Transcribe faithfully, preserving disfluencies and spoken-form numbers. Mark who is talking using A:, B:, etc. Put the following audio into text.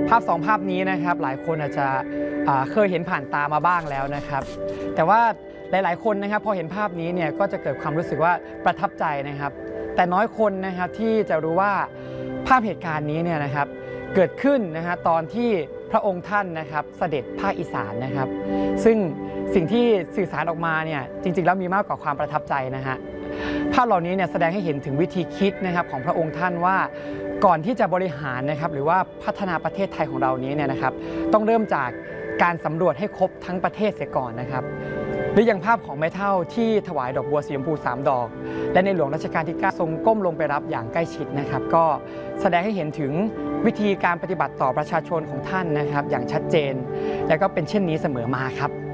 A: ภาพสองภาพนี้นะครับหลายคนอาจจะเคยเห็นผ่านตามาบ้างแล้วนะครับแต่ว่าหลายๆคนนะครับพอเห็นภาพนี้เนี่ยก็จะเกิดความรู้สึกว่าประทับใจนะครับแต่น้อยคนนะครับที่จะรู้ว่าภาพเหตุการณ์นี้เนี่ยนะครับเกิดขึ้นนะฮะตอนที่พระองค์ท่านนะครับเสด็จภาคอีสานนะครับซึ่งสิ่งที่สื่อสารออกมาเนี่ยจริงๆแล้วมีมากกว่าความประทับใจนะฮะภาพเหล่านี้เนี่ยแสดงให้เห็นถึงวิธีคิดนะครับของพระองค์ท่านว่าก่อนที่จะบริหารนะครับหรือว่าพัฒนาประเทศไทยของเรานี้เนี่ยนะครับต้องเริ่มจากการสำรวจให้ครบทั้งประเทศเสียก่อนนะครับหรืออย่างภาพของแม่เฒ่าที่ถวายดอกบัวสีชมพูสามดอกและในหลวงรัชกาลที่เก้าทรงก้มลงไปรับอย่างใกล้ชิดนะครับก็แสดงให้เห็นถึงวิธีการปฏิบัติต่อประชาชนของท่านนะครับอย่างชัดเจนและก็เป็นเช่นนี้เสมอมาครับ